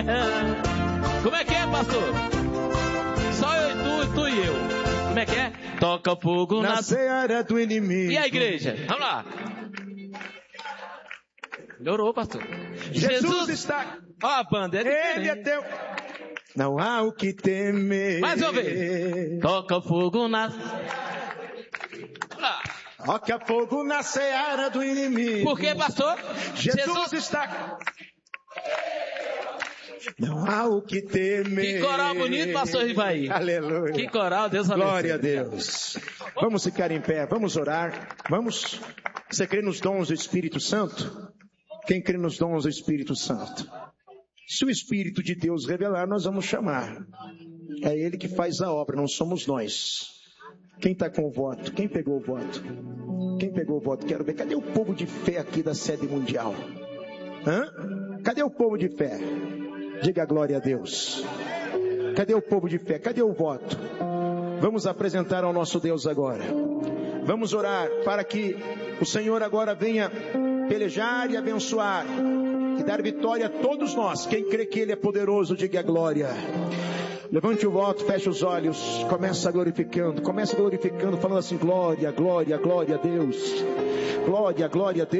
Como é que é, pastor? Só eu, tu e eu. Como é que é? Toca fogo na seara do inimigo. E a igreja? Vamos lá. Melhorou, pastor. Jesus está... Ó, a banda é Ele é teu... Não há o que temer. Mais uma vez. Toca fogo na... Vamos lá. Toca fogo na seara do inimigo. Por que, pastor? Jesus está... Não há o que temer. Que coral bonito, pastor Rivaí. Aleluia. Que coral, Deus abençoe. Glória a Deus. Vamos ficar em pé, vamos orar. Vamos. Você crê nos dons do Espírito Santo? Quem crê nos dons do Espírito Santo? Se o Espírito de Deus revelar, nós vamos chamar. É Ele que faz a obra, não somos nós. Quem está com o voto? Quem pegou o voto? Quem pegou o voto? Quero ver. Cadê o povo de fé aqui da sede mundial? Cadê o povo de fé? Diga glória a Deus. Cadê o povo de fé? Cadê o voto? Vamos apresentar ao nosso Deus agora. Vamos orar para que o Senhor agora venha pelejar e abençoar e dar vitória a todos nós. Quem crê que Ele é poderoso, diga glória. Levante o voto, feche os olhos, começa glorificando, falando assim, glória, glória, glória a Deus. Glória, glória a Deus.